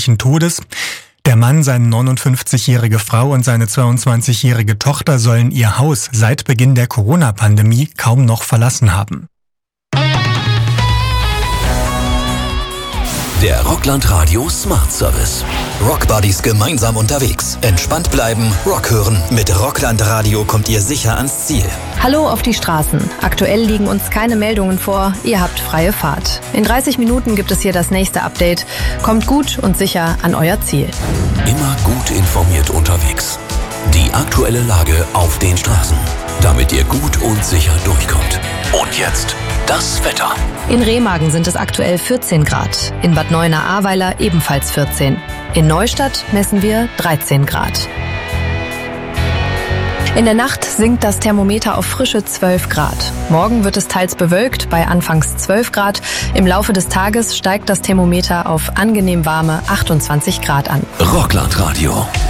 plötzlichen Todes. Der Mann, seine 59-jährige Frau und seine 22-jährige Tochter sollen ihr Haus seit Beginn der Corona-Pandemie kaum noch verlassen haben. Der Rockland Radio Smart Service. Rock Buddies gemeinsam unterwegs. Entspannt bleiben, Rock hören. Mit Rockland Radio kommt ihr sicher ans Ziel. Hallo auf die Straßen. Aktuell liegen uns keine Meldungen vor. Ihr habt freie Fahrt. In 30 Minuten gibt es hier das nächste Update. Kommt gut und sicher an euer Ziel. Immer gut informiert unterwegs. Die aktuelle Lage auf den Straßen, damit ihr gut und sicher durchkommt. Und jetzt das Wetter. In Remagen sind es aktuell 14 Grad. In Bad Neuenahr-Ahrweiler ebenfalls 14. In Neustadt messen wir 13 Grad. In der Nacht sinkt das Thermometer auf frische 12 Grad. Morgen wird es teils bewölkt bei anfangs 12 Grad. Im Laufe des Tages steigt das Thermometer auf angenehm warme 28 Grad an. Rockland Radio.